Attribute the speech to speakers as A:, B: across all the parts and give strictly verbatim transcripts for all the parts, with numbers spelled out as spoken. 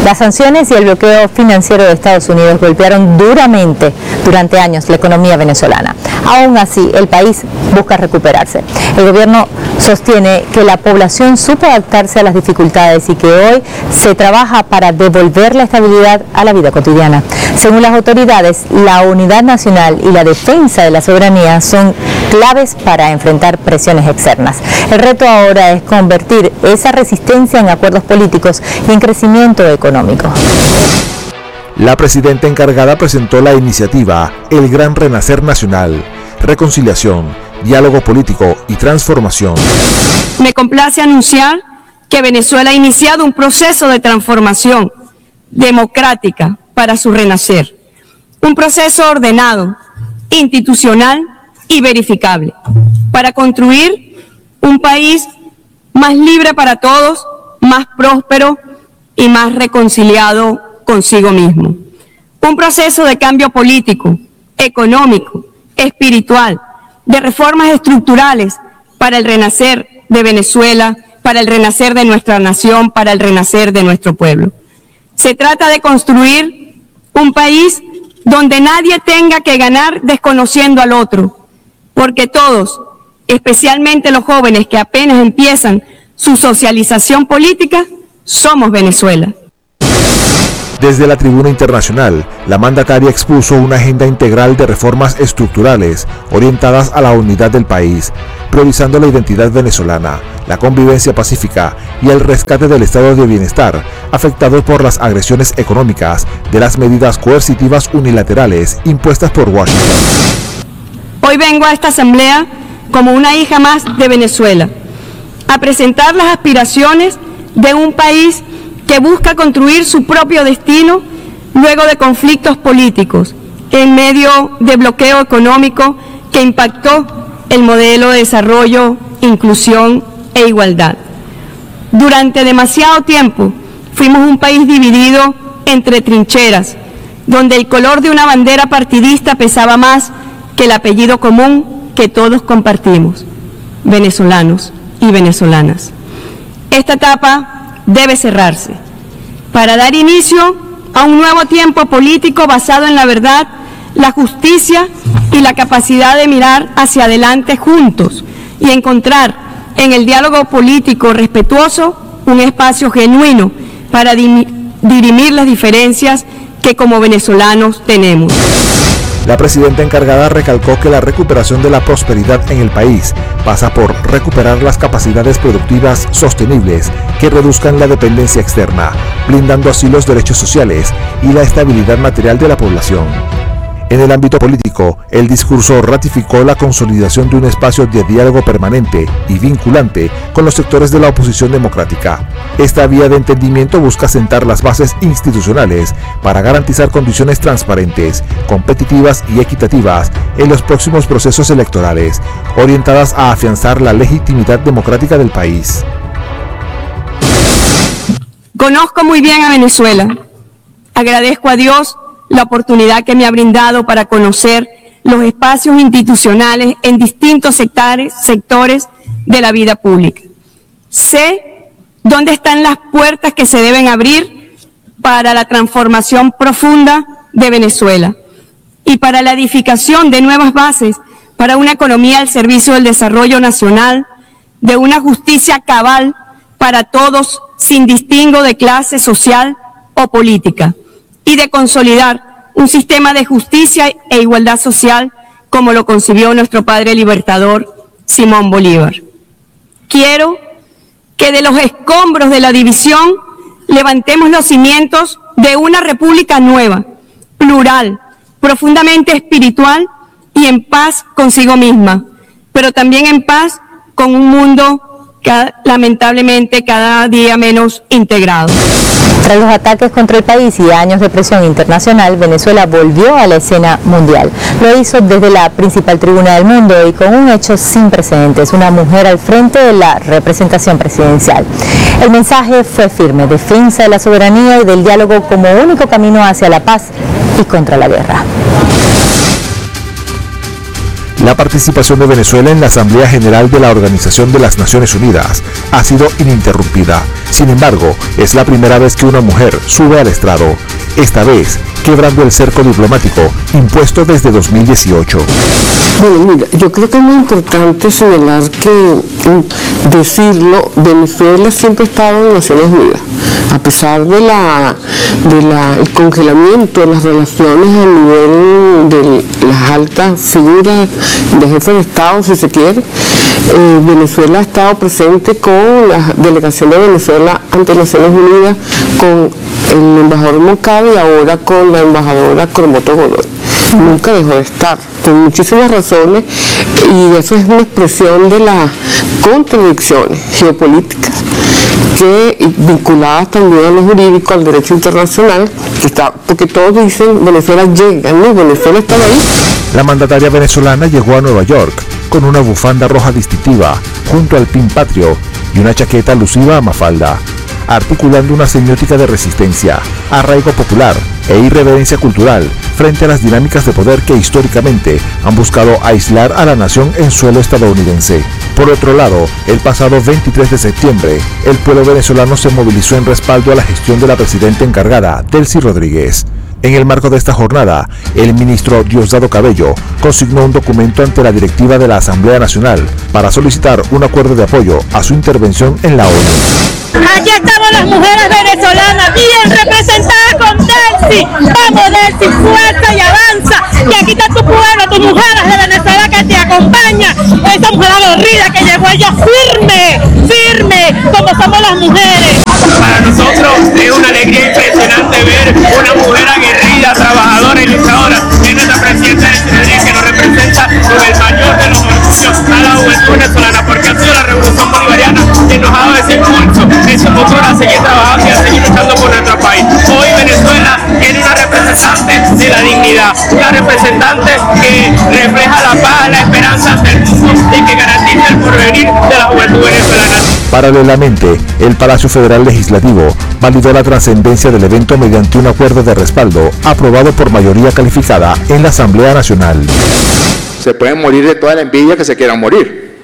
A: Las sanciones y el bloqueo financiero de Estados Unidos golpearon duramente durante años la economía venezolana. Aún así, el país busca recuperarse. El gobierno sostiene que la población supo adaptarse a las dificultades y que hoy se trabaja para devolver la estabilidad a la vida cotidiana. Según las autoridades, la unidad nacional y la defensa de la soberanía son claves para enfrentar presiones externas. El reto ahora es convertir esa resistencia en acuerdos políticos y en crecimiento económico.
B: La presidenta encargada presentó la iniciativa El Gran Renacer Nacional, Reconciliación, Diálogo Político y Transformación.
C: Me complace anunciar que Venezuela ha iniciado un proceso de transformación democrática para su renacer. Un proceso ordenado, institucional y verificable, para construir un país más libre para todos, más próspero y más reconciliado consigo mismo. Un proceso de cambio político, económico, espiritual, de reformas estructurales para el renacer de Venezuela, para el renacer de nuestra nación, para el renacer de nuestro pueblo. Se trata de construir un país donde nadie tenga que ganar desconociendo al otro, porque todos, especialmente los jóvenes que apenas empiezan su socialización política, somos Venezuela.
B: Desde la tribuna internacional, la mandataria expuso una agenda integral de reformas estructurales orientadas a la unidad del país, priorizando la identidad venezolana, la convivencia pacífica y el rescate del estado de bienestar afectado por las agresiones económicas de las medidas coercitivas unilaterales impuestas por Washington.
C: Hoy vengo a esta asamblea como una hija más de Venezuela, a presentar las aspiraciones de un país que busca construir su propio destino luego de conflictos políticos, en medio de bloqueo económico que impactó el modelo de desarrollo, inclusión e igualdad. Durante demasiado tiempo fuimos un país dividido entre trincheras, donde el color de una bandera partidista pesaba más que el apellido común que todos compartimos, venezolanos y venezolanas. Esta etapa debe cerrarse para dar inicio a un nuevo tiempo político basado en la verdad, la justicia y la capacidad de mirar hacia adelante juntos y encontrar en el diálogo político respetuoso un espacio genuino para dirimir las diferencias que como venezolanos tenemos.
B: La presidenta encargada recalcó que la recuperación de la prosperidad en el país pasa por recuperar las capacidades productivas sostenibles que reduzcan la dependencia externa, blindando así los derechos sociales y la estabilidad material de la población. En el ámbito político, el discurso ratificó la consolidación de un espacio de diálogo permanente y vinculante con los sectores de la oposición democrática. Esta vía de entendimiento busca sentar las bases institucionales para garantizar condiciones transparentes, competitivas y equitativas en los próximos procesos electorales, orientadas a afianzar la legitimidad democrática del país.
C: Conozco muy bien a Venezuela. Agradezco a Dios la oportunidad que me ha brindado para conocer los espacios institucionales en distintos sectores, sectores de la vida pública. Sé dónde están las puertas que se deben abrir para la transformación profunda de Venezuela y para la edificación de nuevas bases para una economía al servicio del desarrollo nacional, de una justicia cabal para todos sin distingo de clase social o política, y de consolidar un sistema de justicia e igualdad social como lo concibió nuestro padre libertador Simón Bolívar. Quiero que de los escombros de la división levantemos los cimientos de una república nueva, plural, profundamente espiritual y en paz consigo misma, pero también en paz con un mundo que, lamentablemente cada día menos integrado.
A: Tras los ataques contra el país y años de presión internacional, Venezuela volvió a la escena mundial. Lo hizo desde la principal tribuna del mundo y con un hecho sin precedentes, una mujer al frente de la representación presidencial. El mensaje fue firme: defensa de la soberanía y del diálogo como único camino hacia la paz y contra la guerra.
B: La participación de Venezuela en la Asamblea General de la Organización de las Naciones Unidas ha sido ininterrumpida. Sin embargo, es la primera vez que una mujer sube al estrado, esta vez quebrando el cerco diplomático impuesto desde dos mil dieciocho.
D: Bueno, mira, yo creo que es muy importante señalar que, decirlo, Venezuela siempre ha estado en Naciones Unidas, a pesar de la, de la, el congelamiento de las relaciones a nivel de las altas figuras de jefe de Estado, si se quiere. Eh, Venezuela ha estado presente con la delegación de Venezuela ante Naciones Unidas, con el embajador Moncada y ahora con la embajadora Coromoto Godoy. Nunca dejó de estar, con muchísimas razones, y eso es una expresión de las contradicciones geopolíticas que vinculadas también a lo jurídico, al derecho internacional, que está, porque todos dicen Venezuela llega, no, Venezuela está ahí.
B: La mandataria venezolana llegó a Nueva York con una bufanda roja distintiva, junto al pin patrio y una chaqueta alusiva a Mafalda, articulando una semiótica de resistencia, arraigo popular e irreverencia cultural frente a las dinámicas de poder que históricamente han buscado aislar a la nación en suelo estadounidense. Por otro lado, el pasado veintitrés de septiembre, el pueblo venezolano se movilizó en respaldo a la gestión de la presidenta encargada, Delcy Rodríguez. En el marco de esta jornada, el ministro Diosdado Cabello consignó un documento ante la directiva de la Asamblea Nacional para solicitar un acuerdo de apoyo a su intervención en la ONU.
E: Aquí estamos las mujeres venezolanas, bien representadas con Delcy. Vamos Delcy, fuerza y avanza. Y aquí está tu pueblo, tus mujeres de Venezuela que te acompañan. Esa mujer aguerrida que llegó ella firme, firme, como somos las mujeres.
F: Para nosotros es una alegría impresionante ver una mujer aguerrida, trabajadora y luchadora. Es nuestra presidenta de que nos representa con el mayor de los orgullos a la juventud venezolana, porque ha sido la revolución bolivariana que nos ha dado ese impulso, ese motor a seguir trabajando y a seguir luchando por nuestro país. Hoy Venezuela tiene una representante de la dignidad, una representante que refleja la paz, la esperanza del mundo y que garantiza el porvenir de la juventud venezolana.
B: Paralelamente, el Palacio Federal Legislativo validó la trascendencia del evento mediante un acuerdo de respaldo aprobado por mayoría calificada en la Asamblea Nacional.
G: Se pueden morir de toda la envidia que se quieran morir,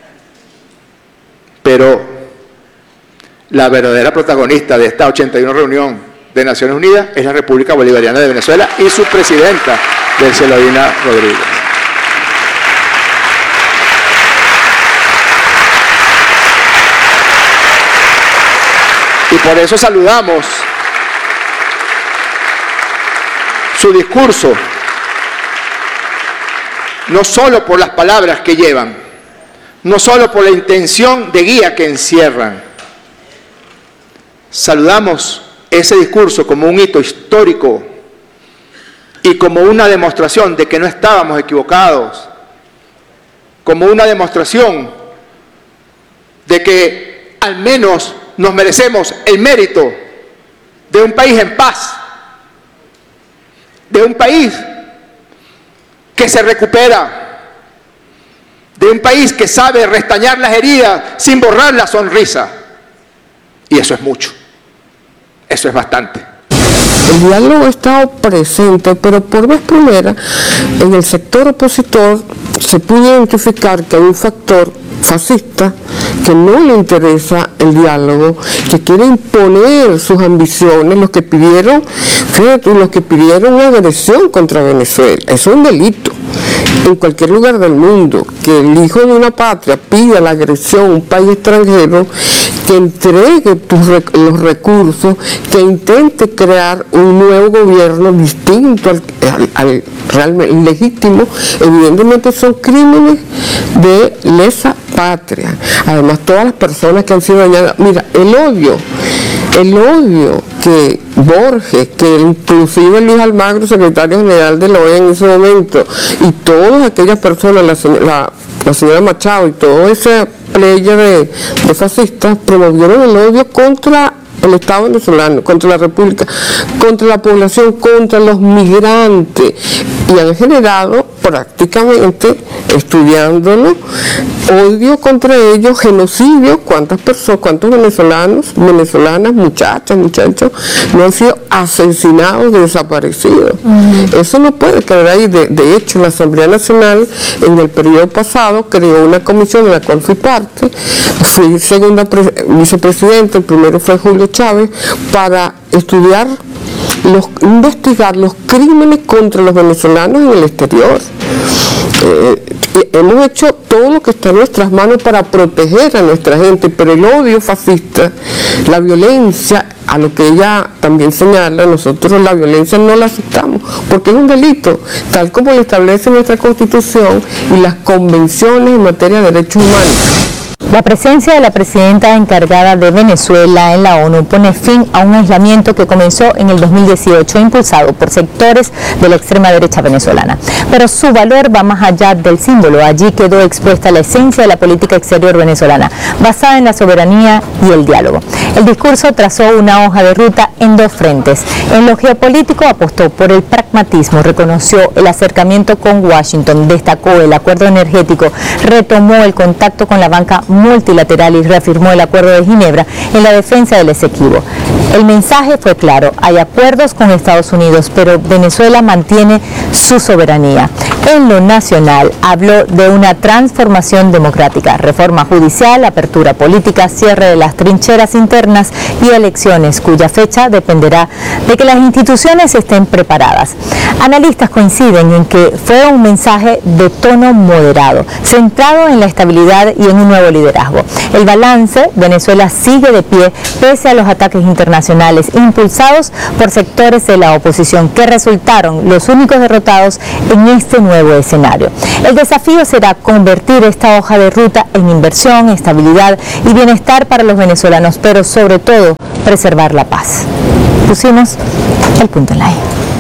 G: pero la verdadera protagonista de esta ochenta y una reunión de Naciones Unidas es la República Bolivariana de Venezuela y su presidenta, Delcy Rodríguez. Y por eso saludamos su discurso, no solo por las palabras que llevan, no solo por la intención de guía que encierran. Saludamos ese discurso como un hito histórico y como una demostración de que no estábamos equivocados, como una demostración de que al menos nos merecemos el mérito de un país en paz, de un país que se recupera, de un país que sabe restañar las heridas sin borrar la sonrisa. Y eso es mucho, eso es bastante.
D: El diálogo ha estado presente, pero por vez primera en el sector opositor se pudo identificar que hay un factor fascista que no le interesa el diálogo, que quiere imponer sus ambiciones, los que pidieron, fíjate, los que pidieron una agresión contra Venezuela. Eso es un delito en cualquier lugar del mundo, que el hijo de una patria pida la agresión a un país extranjero, que entregue tus rec los recursos, que intente crear un nuevo gobierno distinto al, al, al realmente legítimo, evidentemente son crímenes de lesa patria. Además, todas las personas que han sido dañadas, mira, el odio, el odio que Borges, que inclusive Luis Almagro, secretario general de la O E A en ese momento, y todas aquellas personas, la, la, la señora Machado y toda esa playa de, de fascistas promovieron el odio contra el Estado venezolano, contra la República, contra la población, contra los migrantes, y han generado prácticamente, estudiándolo, odio contra ellos, genocidio. ¿Cuántas personas, cuántos venezolanos, venezolanas, muchachas, muchachos no han sido asesinados, desaparecidos? Uh-huh. Eso no puede quedar ahí. De, de hecho, la Asamblea Nacional en el periodo pasado creó una comisión de la cual fui parte, fui segunda pre- vicepresidenta, el primero fue Julio Chávez, para estudiar, los, investigar los crímenes contra los venezolanos en el exterior. Eh, hemos hecho todo lo que está en nuestras manos para proteger a nuestra gente, pero el odio fascista, la violencia, a lo que ella también señala, nosotros la violencia no la aceptamos, porque es un delito, tal como lo establece nuestra Constitución y las convenciones en materia de derechos humanos.
A: La presencia de la presidenta encargada de Venezuela en la ONU pone fin a un aislamiento que comenzó en el dos mil dieciocho, impulsado por sectores de la extrema derecha venezolana. Pero su valor va más allá del símbolo. Allí quedó expuesta la esencia de la política exterior venezolana, basada en la soberanía y el diálogo. El discurso trazó una hoja de ruta en dos frentes. En lo geopolítico apostó por el pragmatismo, reconoció el acercamiento con Washington, destacó el acuerdo energético, retomó el contacto con la banca multilateral y reafirmó el acuerdo de Ginebra en la defensa del Esequibo. El mensaje fue claro: hay acuerdos con Estados Unidos, pero Venezuela mantiene su soberanía. En lo nacional habló de una transformación democrática, reforma judicial, apertura política, cierre de las trincheras internas y elecciones cuya fecha dependerá de que las instituciones estén preparadas. Analistas coinciden en que fue un mensaje de tono moderado, centrado en la estabilidad y en un nuevo liderazgo. El balance: Venezuela sigue de pie pese a los ataques internacionales impulsados por sectores de la oposición que resultaron los únicos derrotados en este nuevo escenario. El desafío será convertir esta hoja de ruta en inversión, estabilidad y bienestar para los venezolanos, pero sobre todo preservar la paz. Pusimos el punto en la I.